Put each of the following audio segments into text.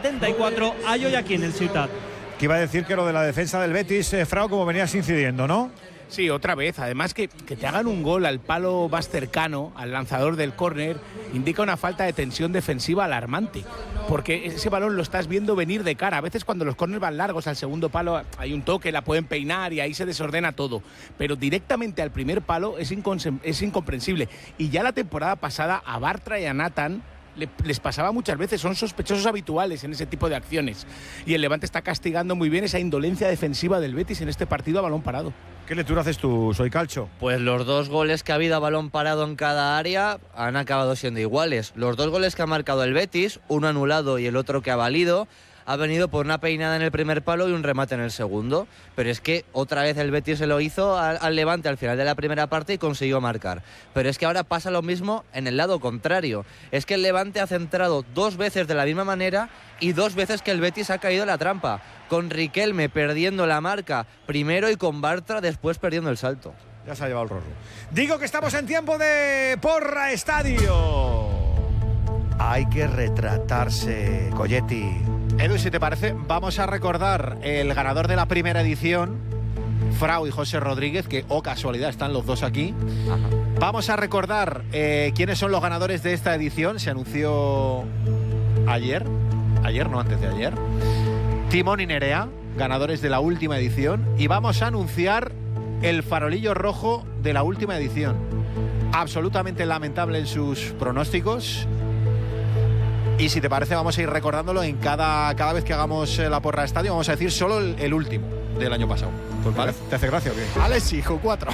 74 hay hoy aquí en el Ciutat. Que iba a decir que lo de la defensa del Betis, Frau, como venías incidiendo, ¿no? Sí, otra vez. Además que te hagan un gol al palo más cercano, al lanzador del córner, indica una falta de tensión defensiva alarmante. Porque ese balón lo estás viendo venir de cara. A veces cuando los córners van largos al segundo palo hay un toque, la pueden peinar y ahí se desordena todo. Pero directamente al primer palo es incomprensible. Y ya la temporada pasada a Bartra y a Nathan les pasaba muchas veces, son sospechosos habituales en ese tipo de acciones. Y el Levante está castigando muy bien esa indolencia defensiva del Betis en este partido a balón parado. ¿Qué lectura haces tú, Soy Calcho? Pues los dos goles que ha habido a balón parado en cada área han acabado siendo iguales. Los dos goles que ha marcado el Betis, uno anulado y el otro que ha valido, ha venido por una peinada en el primer palo y un remate en el segundo. Pero es que otra vez el Betis se lo hizo al Levante al final de la primera parte y consiguió marcar. Pero es que ahora pasa lo mismo en el lado contrario. Es que el Levante ha centrado dos veces de la misma manera y dos veces que el Betis ha caído en la trampa. Con Riquelme perdiendo la marca primero y con Bartra después perdiendo el salto. Ya se ha llevado el rorro. Digo que estamos en tiempo de Porra Estadio. Hay que retratarse, Colletti. Edu, si te parece, vamos a recordar el ganador de la primera edición, Frau y José Rodríguez, que, oh casualidad, están los dos aquí. Ajá. Vamos a recordar quiénes son los ganadores de esta edición. Se anunció ayer, no, antes de ayer. Timón y Nerea, ganadores de la última edición. Y vamos a anunciar el farolillo rojo de la última edición. Absolutamente lamentable en sus pronósticos. Y si te parece, vamos a ir recordándolo en cada vez que hagamos la Porra Estadio. Vamos a decir solo el último del año pasado. Pues ¿Vale? ¿Te hace gracia o qué? Alexis, con 4.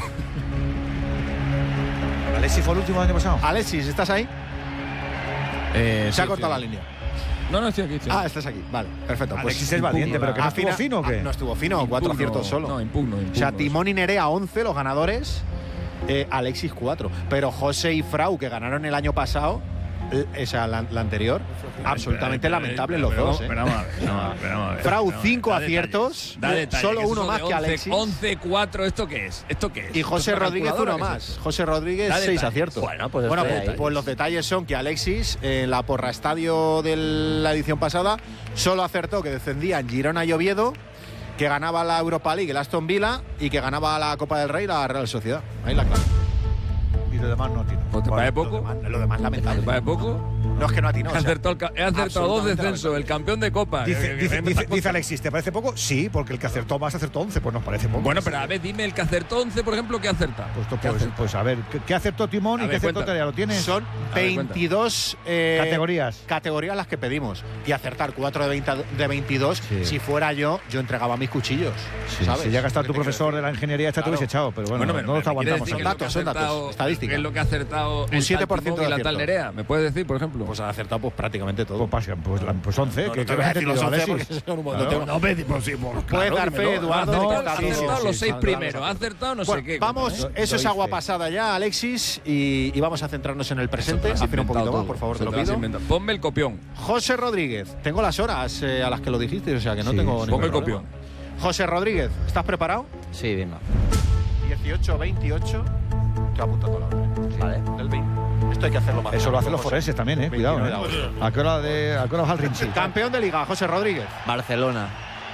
¿Alexis fue el último del año pasado? Alexis, ¿estás ahí? Se ha cortado la línea. No, estoy aquí. Ah, estás aquí. Vale, perfecto. Alexis es valiente, pero que no estuvo fino o qué. No estuvo fino, 4 aciertos solo. No, impugno. O sea, Timón y Nerea 11, los ganadores. Alexis 4. Pero José y Frau, que ganaron el año pasado, esa la anterior, absolutamente lamentable los dos. Pero vamos a ver. Frau 5 aciertos, solo uno más que Alexis. 11-4, ¿esto qué es? Y José Rodríguez uno más. José Rodríguez 6 aciertos. Bueno, pues los detalles son que Alexis, en la Porra Estadio de la edición pasada, solo acertó que descendían Girona y Oviedo, que ganaba la Europa League el Aston Villa y que ganaba la Copa del Rey la Real Sociedad. Ahí la clave. Y lo demás no atinó. ¿Te parece poco? Lo demás lamentable. ¿Te parece poco? No es que no atinó. He acertado dos descensos, el campeón de Copa. Dice Alexis, ¿te parece poco? Sí, porque el que acertó más acertó 11, pues nos parece poco. Bueno, pero a ver, dime, el que acertó 11, por ejemplo, ¿qué acerta? Pues a ver, ¿qué acertó Timón y qué acertó Nerea? ¿Lo tienes? Son 22 categorías las que pedimos. Y acertar 4 de 22, sí. Si fuera yo entregaba mis cuchillos. Sí, ¿sabes? Si llega a estar tu profesor de la ingeniería, te hubiese echado, pero bueno, no los aguantamos. Son datos, estadísticas. ¿Qué es lo que ha acertado un 7% de la acierto. tal Nerea? ¿Me puedes decir, por ejemplo? Pues han acertado prácticamente todo. Pues 11. No te voy a decir los 11 porque son un montón. Puedes dar fe, Eduardo. Ha acertado los 6 primeros. Ha acertado no sé qué. Vamos, eso es agua pasada ya, Alexis. Y vamos a centrarnos en el presente. Afina un poquito más, por favor, te lo pido. Ponme el copión. José Rodríguez. Tengo las horas a las que lo dijiste, o sea que no tengo ningún Ponme el problema. copión. José Rodríguez, ¿estás preparado? Sí, venga. 18-28. Te apunto toda la hora. Vale. Del 20. Esto hay que hacerlo más. Eso lo hacen los forenses también, cuidado. ¿A qué hora vas al Rinchi? Campeón de Liga, José Rodríguez. Barcelona.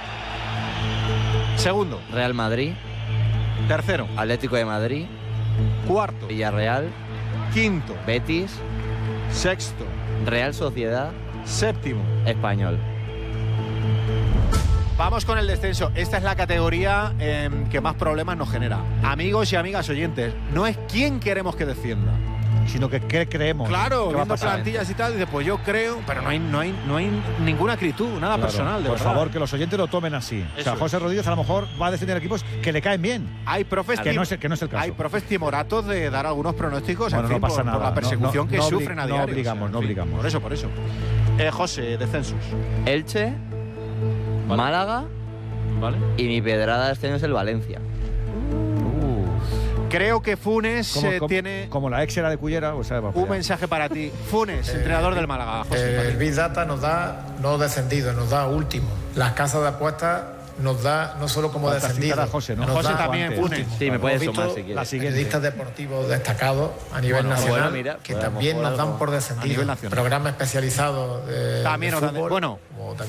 Segundo. Real Madrid. Tercero. Atlético de Madrid. Cuarto. Villarreal. Quinto. Betis. Sexto. Real Sociedad. Séptimo. Español. Vamos con el descenso. Esta es la categoría que más problemas nos genera. Amigos y amigas oyentes, no es quién queremos que descienda, sino que qué creemos. Claro, que va a viendo pasar. plantillas y tal, dice, pues yo creo, pero no hay ninguna acritud, nada personal, de Por verdad. favor, que los oyentes lo tomen así. O sea, Eso José Rodríguez a lo mejor va a defender equipos que le caen bien. Hay profes que no es el caso. Hay profes timoratos de dar algunos pronósticos, Bueno, en fin, no pasa por nada. la persecución que sufren a diario. No obligamos, no obligamos. Por eso. José, descensos. Elche. Vale. Málaga. ¿Vale? Y mi pedrada de este año es el Valencia. Creo que Funes tiene como la ex era de Cullera, o sea, un mensaje para ti. Funes, entrenador del Málaga. José, el Big Data nos da no descendido, nos da último. Las casas de apuestas nos da no solo como descendido. José, ¿no? José también, Funes. Sí, me puedes sumar si quieres. Periodistas deportivos destacados a nivel nacional, mira, que también nos dan por descendido. Programa especializado de también nos dan. fútbol, Bueno, como